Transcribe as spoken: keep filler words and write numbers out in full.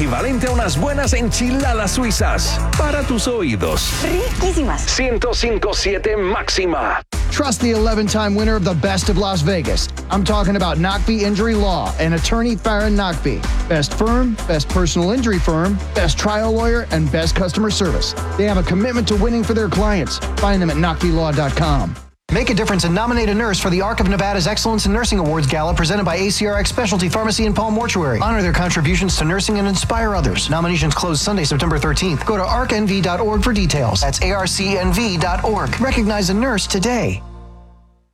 equivalente a unas buenas enchiladas suizas. Para tus oídos. Riquísimas. ciento cinco punto siete Máxima. Trust the eleven-time winner of the Best of Las Vegas. I'm talking about Knockby Injury Law and attorney Farron Knockby. Best firm, best personal injury firm, best trial lawyer, and best customer service. They have a commitment to winning for their clients. Find them at knockby law dot com. Make a difference and nominate a nurse for the Arc of Nevada's Excellence in Nursing Awards Gala presented by A C R X Specialty Pharmacy and Palm Mortuary. Honor their contributions to nursing and inspire others. Nominations close Sunday, September thirteenth. Go to arc n v dot org for details. That's A R C N V dot org. Recognize a nurse today.